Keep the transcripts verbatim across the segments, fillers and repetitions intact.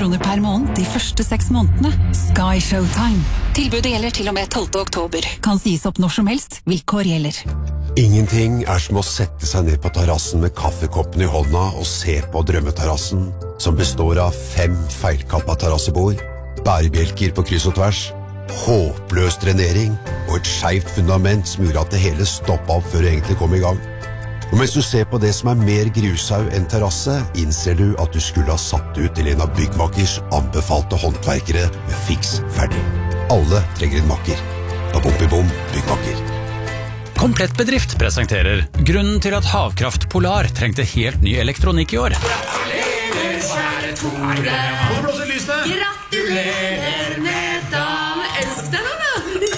kroner per måned de første seks månedene. Sky Showtime. Tilbudet gjelder til og med tolvte oktober. Kan sies opp når som helst. Vilkår gjelder. Ingenting er som å sette seg ned på terrassen med kaffekoppen i hånda og se på drømmeterrassen, som består av fem feilkappa terrassebord, bærebjelker på kryss og tvers, håpløs drenering og et skjevt fundament som gjorde at det hele stoppet opp før det egentlig kom i gang. Og mens du ser på det som er mer grushaug enn terrasse, innser du at du skulle ha satt ut til en av byggmakers anbefalte håndverkere med fiks ferdig. Alle trenger en makker. Og bom i bom byggmaker. Komplett Bedrift presenterer grunnen til at Havkraft Polar trengte helt ny elektronikk i år. Gratulerer, kjære Tore. Hvor blåser lysene? Gratulerer med dagen. Elsk deg nå, da.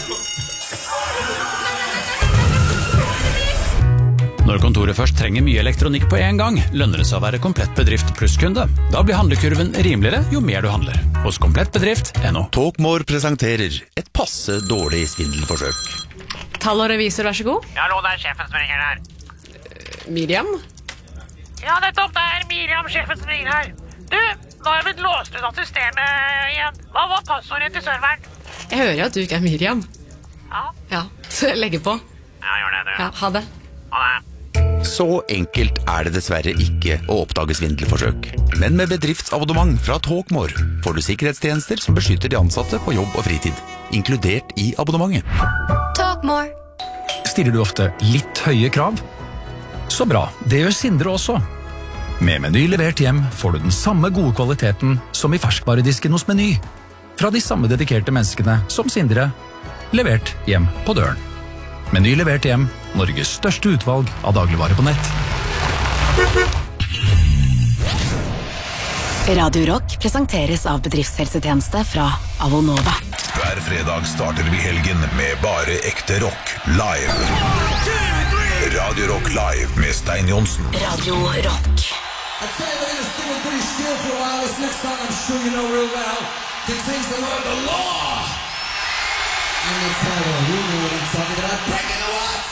Når kontoret først trenger mye elektronikk på en gang, lønner det seg å være Komplett Bedrift plusskunde. Da blir handlekurven rimeligere jo mer du handler. Hos Komplett Bedrift punktum no. Talkmore presenterer et passe dårlig svindelforsøk. Tall og revisor, vær så god. Ja, hallo, det er sjefen som ringer her. Uh, Miriam? Ja, nettopp, det er Miriam, sjefen som ringer her. Du, nå har jeg blitt låst ut av systemet igjen. Hva var passordet til serveren? Jeg hører jo at du ikke er Miriam. Ja? Ja, så jeg legger på. Ja, gjør det, du. Ja, ha det. Ha det. Så enkelt er det dessverre ikke å oppdage svindelforsøk. Men med bedriftsabonnement fra Talkmore får du sikkerhetstjenester som beskytter de ansatte på jobb og fritid, inkludert i abonnementet. Talkmore. Stiller du ofte litt høye krav? Så bra, det gjør Sindre også. Med Meny levert hjem får du den samme gode kvaliteten som i ferskvaredisken hos Meny. Fra de samme dedikerte menneskene som Sindre, levert hjem på døren. Meny levert hjem, Norges største utvalg av dagligvare på nett. Radio Rock presenteres av bedriftshelsetjeneste fra Avonova. Hver fredag starter vi helgen med bare ekte rock live. Radio Rock Live med Stein Johnsen. Radio Rock. I'd say we're gonna stay pretty still for a while. This next song I'm sure you know real well contains the word the law. And it's titled